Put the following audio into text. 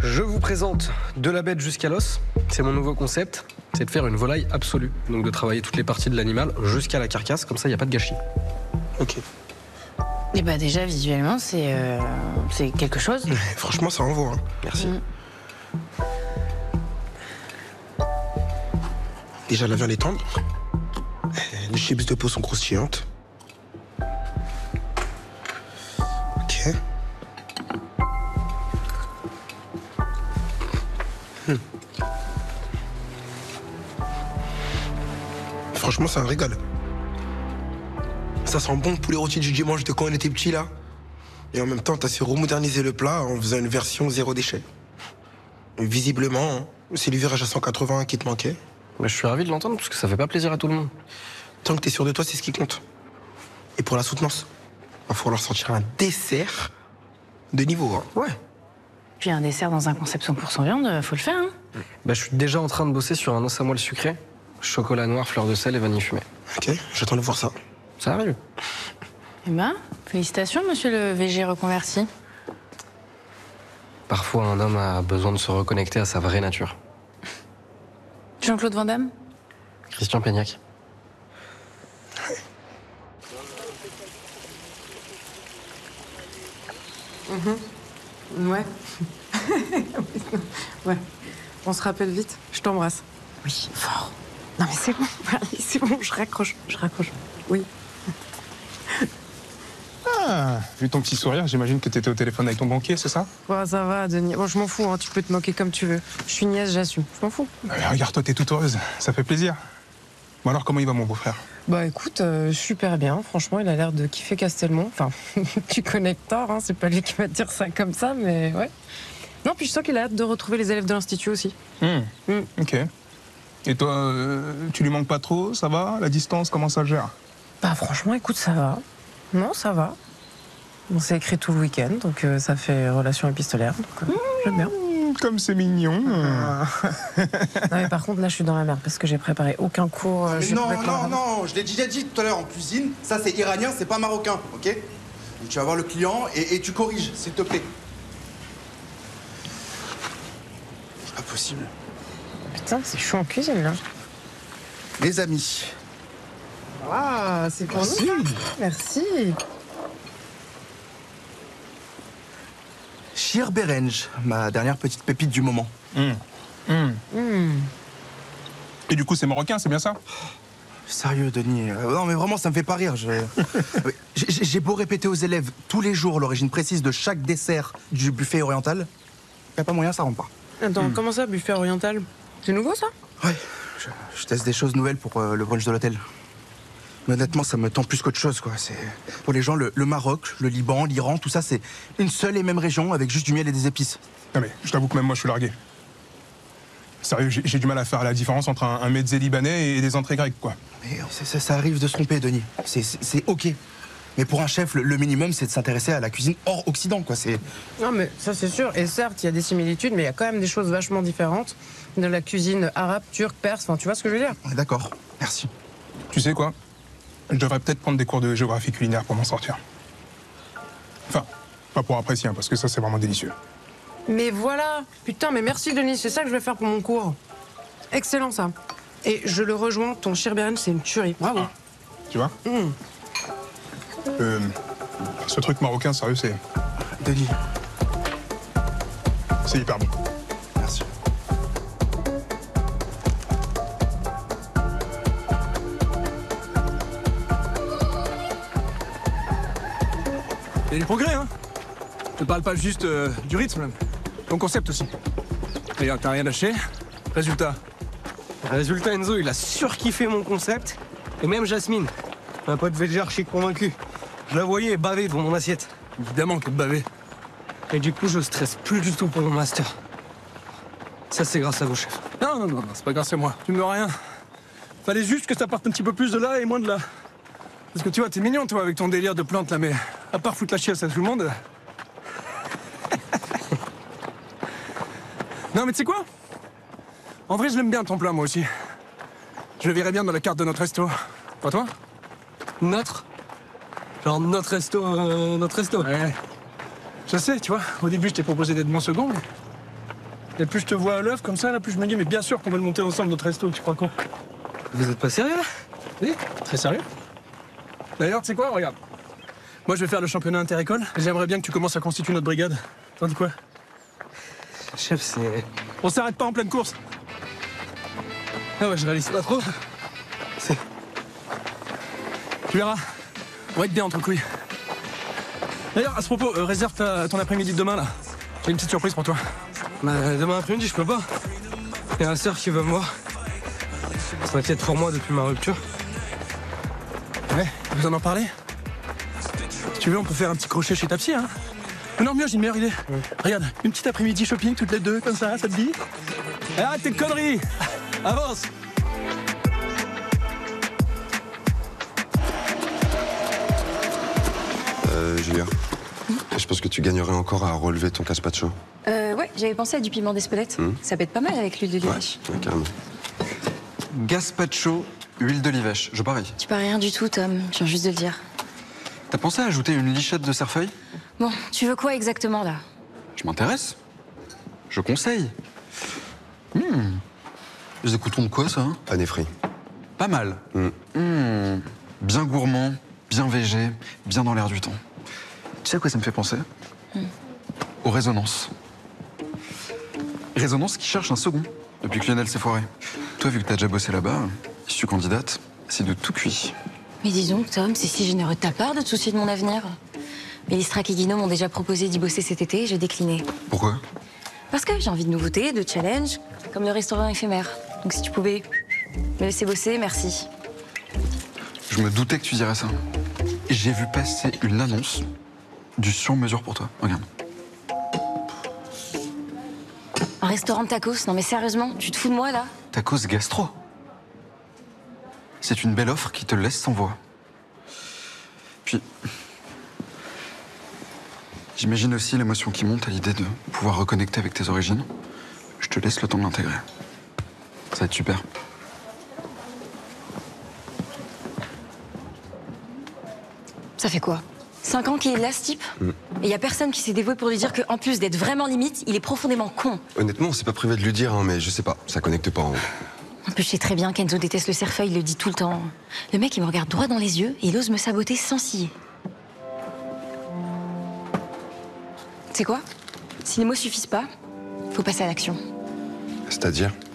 Je vous présente de la bête jusqu'à l'os. C'est mon nouveau concept. C'est de faire une volaille absolue. Donc de travailler toutes les parties de l'animal jusqu'à la carcasse. Comme ça, il n'y a pas de gâchis. Ok. Et bah déjà, visuellement, c'est quelque chose. Franchement, ça envoie. Hein. Merci. Déjà, la viande est tendre. Les chips de peau sont croustillantes. Ok. Franchement, c'est un régal. Ça sent bon le poulet rôti du dimanche de quand on était petit, là. Et en même temps, t'as su remoderniser le plat en faisant une version zéro déchet. Et visiblement, hein, c'est le virage à 180 qui te manquait. Mais je suis ravi de l'entendre parce que ça fait pas plaisir à tout le monde. Tant que t'es sûr de toi, c'est ce qui compte. Et pour la soutenance, il va falloir sortir un dessert de niveau. Hein. Ouais. Puis un dessert dans un concept 100% viande, faut le faire, hein. Bah, je suis déjà en train de bosser sur un os à moelle sucré. Chocolat noir, fleur de sel et vanille fumée. Ok, j'attends de voir ça. Ça arrive. Eh ben, félicitations, monsieur le VG reconverti. Parfois, un homme a besoin de se reconnecter à sa vraie nature. Jean-Claude Van Damme? Christian Peignac. Ouais. Ouais. On se rappelle vite. Je t'embrasse. Oui, fort. Non mais c'est bon, c'est bon, je raccroche. Oui. Ah, vu ton petit sourire, j'imagine que t'étais au téléphone avec ton banquier, c'est ça? Bon, ça va, Denis. Bon, je m'en fous, hein. Tu peux te moquer comme tu veux. Je suis nièce, j'assume. Je m'en fous. Regarde-toi, t'es toute heureuse. Ça fait plaisir. Bon alors, comment il va mon beau-frère? Bah écoute, super bien. Franchement, il a l'air de kiffer Castelmont. Enfin, tu connais Thor, hein. C'est pas lui qui va te dire ça comme ça, mais ouais. Non, puis je sens qu'il a hâte de retrouver les élèves de l'Institut aussi. Ok. Et toi, tu lui manques pas trop? Ça va? La distance, comment ça se gère? Bah franchement, écoute, ça va. Non, ça va. On s'est écrit tout le week-end, donc ça fait relation épistolaire. Donc, j'aime bien. Comme c'est mignon. Non, mais par contre, là, je suis dans la merde parce que j'ai préparé aucun cours. Non, je l'ai déjà dit tout à l'heure en cuisine, ça c'est iranien, c'est pas marocain, ok? Donc tu vas voir le client et tu corriges, s'il te plaît. C'est pas possible. Putain, c'est chaud en cuisine, là. Les amis, Ah, c'est pour nous. Merci. Shir Berenj, ma dernière petite pépite du moment. Et du coup, c'est marocain, c'est bien ça? Sérieux, Denis, non mais vraiment, ça me fait pas rire. J'ai beau répéter aux élèves tous les jours l'origine précise de chaque dessert du buffet oriental, y a pas moyen, ça rentre pas. Attends, comment ça, buffet oriental? C'est nouveau, ça? Ouais, je teste des choses nouvelles pour le brunch de l'hôtel. Mais honnêtement, ça me tend plus qu'autre chose, quoi. C'est... Pour les gens, le Maroc, le Liban, l'Iran, tout ça, c'est une seule et même région avec juste du miel et des épices. Non mais, je t'avoue que même moi, je suis largué. Sérieux, j'ai du mal à faire la différence entre un mezze libanais et des entrées grecques, quoi. Mais ça arrive de se tromper, Denis. C'est OK. Mais pour un chef, le minimum, c'est de s'intéresser à la cuisine hors Occident, quoi. C'est... Non, mais ça, c'est sûr. Et certes, il y a des similitudes, mais il y a quand même des choses vachement différentes de la cuisine arabe, turque, perse. Enfin, tu vois ce que je veux dire? On est d'accord. Merci. Tu sais quoi? Je devrais peut-être prendre des cours de géographie culinaire pour m'en sortir. Enfin, pas pour apprécier, hein, parce que ça, c'est vraiment délicieux. Mais voilà. Putain, mais merci, Denis. C'est ça que je vais faire pour mon cours. Excellent, ça. Et je le rejoins, ton Shir Berenj, c'est une tuerie. Bravo. Tu vois? Ce truc marocain, sérieux, Denis, c'est hyper bon. merci. Il y a du progrès, hein. Je ne parle pas juste du rythme, ton concept aussi. D'ailleurs, t'as rien lâché. Résultat. Résultat, Enzo, il a surkiffé mon concept. Et même Jasmine, un pote VG archi convaincu. Je la voyais baver devant mon assiette. Évidemment que de baver. Et du coup, je stresse plus du tout pour mon master. Ça, c'est grâce à vous, chef. Non, c'est pas grâce à moi. Tu me dois rien. Fallait juste que ça parte un petit peu plus de là et moins de là. Parce que tu vois, t'es mignon, toi, avec ton délire de plantes, là, mais à part foutre la chiasse à tout le monde... Non, mais tu sais quoi? En vrai, je l'aime bien, ton plat, moi aussi. Je le verrais bien dans la carte de notre resto. Pas toi? Notre? Genre notre resto, notre resto. Ouais. Je sais, tu vois, au début, je t'ai proposé d'être mon second, mais Et plus je te vois à l'œuvre comme ça, là, plus je me dis, mais bien sûr qu'on va le monter ensemble, notre resto, tu crois quoi? Vous êtes pas sérieux là? Oui, très sérieux. D'ailleurs, tu sais quoi, regarde. Moi, je vais faire le championnat inter-école, et j'aimerais bien que tu commences à constituer notre brigade. T'en dis quoi? Chef, c'est. On s'arrête pas en pleine course. Ah ouais, je réalise pas trop. C'est. Tu verras. On va être bien entre couilles. D'ailleurs, à ce propos, réserve ton après-midi de demain, là. J'ai une petite surprise pour toi. Bah, demain après-midi, je peux pas. Il y a un surf qui veut me voir. Il s'inquiète pour moi depuis ma rupture. Ouais, vous en parlez? Si tu veux, on peut faire un petit crochet chez ta psy, hein. Non, mieux, j'ai une meilleure idée. Regarde, une petite après-midi shopping toutes les deux, comme ça te dit? Arrête tes conneries. Avance. Julia, je pense que tu gagnerais encore à relever ton gazpacho. Ouais, j'avais pensé à du piment d'Espelette. Ça pète pas mal avec l'huile de l'ivèche. Ouais, carrément. Gazpacho, huile d'olivèche, je parie. Tu paries rien du tout, Tom. Je viens juste de le dire. T'as pensé à ajouter une lichette de cerfeuil? Bon, tu veux quoi exactement, là? Je m'intéresse. Je conseille. Les écoutons de quoi, ça? Panéfri. Pas mal. Bien gourmand, bien végé, bien dans l'air du temps. Tu sais à quoi ça me fait penser? Aux Résonances. Résonance qui cherche un second, depuis que Lionel s'est foiré. Toi, vu que t'as déjà bossé là-bas, si tu candidates, c'est de tout cuit. Mais dis donc, Tom, c'est si généreux de ta part de te soucier de mon avenir. Mélistrac et Guino m'ont déjà proposé d'y bosser cet été et j'ai décliné. Pourquoi? Parce que j'ai envie de nouveautés, de challenge, comme le restaurant éphémère. Donc si tu pouvais me laisser bosser, merci. Je me doutais que tu dirais ça. J'ai vu passer une annonce du sur-mesure pour toi. Regarde. Un restaurant de tacos? Non mais sérieusement, tu te fous de moi là? Tacos gastro. C'est une belle offre qui te laisse sans voix. Puis, j'imagine aussi l'émotion qui monte à l'idée de pouvoir reconnecter avec tes origines. Je te laisse le temps de l'intégrer. Ça va être super. Ça fait quoi? 5 ans qu'il est là, ce type? Et y a personne qui s'est dévoué pour lui dire qu'en plus d'être vraiment limite, il est profondément con. Honnêtement, on s'est pas privé de lui dire, hein, mais je sais pas, ça connecte pas. Hein. En plus, je sais très bien qu'Enzo déteste le cerfeuil, il le dit tout le temps. Le mec, il me regarde droit dans les yeux et il ose me saboter sans ciller. Tu sais quoi? Si les mots suffisent pas, faut passer à l'action. C'est-à-dire?